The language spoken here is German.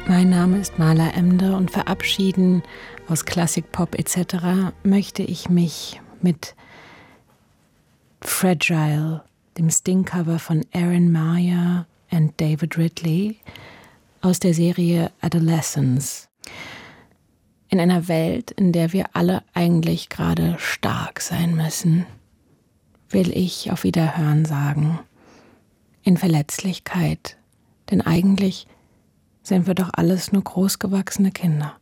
Mein Name ist Marla Emder und verabschieden aus Klassik, Pop etc. möchte ich mich mit Fragile, dem Sting-Cover von Aaron Mayer und David Ridley aus der Serie Adolescence. In einer Welt, in der wir alle eigentlich gerade stark sein müssen, will ich auf Wiederhören sagen. In Verletzlichkeit, denn eigentlich sind wir doch alles nur großgewachsene Kinder.